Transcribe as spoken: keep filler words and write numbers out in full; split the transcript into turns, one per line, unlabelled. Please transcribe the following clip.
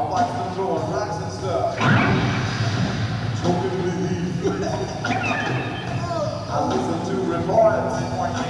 I'm watching them doing rocks and stuff. Choking with these. I listen to reports.